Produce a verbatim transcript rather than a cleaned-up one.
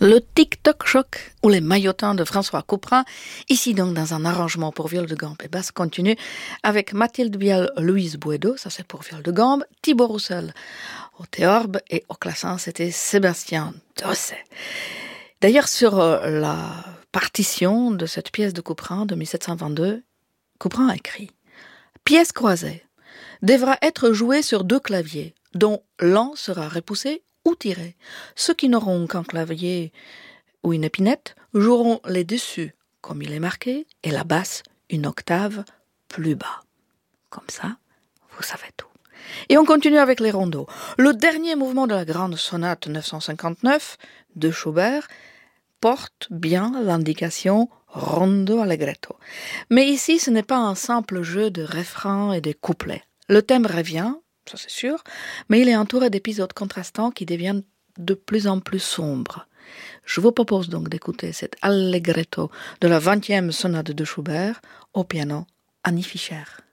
Le tic-toc choc ou les maillotins de François Couperin, ici donc dans un arrangement pour viol de gambe et basse continue avec Mathilde Biel, Louise Bouedo, ça c'est pour viol de gambe, Thibaut Roussel au théorbe et au classin c'était Sébastien Dosset. D'ailleurs sur la partition de cette pièce de Couperin de dix-sept cent vingt-deux, Couperin a écrit « Pièce croisée devra être jouée sur deux claviers dont l'un sera repoussé ou tirés. Ceux qui n'auront qu'un clavier ou une épinette joueront les dessus, comme il est marqué, et la basse une octave plus bas. Comme ça, vous savez tout. Et on continue avec les rondeaux. Le dernier mouvement de la grande sonate neuf cent cinquante-neuf de Schubert porte bien l'indication rondo allegretto. Mais ici, ce n'est pas un simple jeu de refrains et de couplets. Le thème revient, ça c'est sûr, mais il est entouré d'épisodes contrastants qui deviennent de plus en plus sombres. Je vous propose donc d'écouter cet allegretto de la vingtième sonate de Schubert au piano Annie Fischer.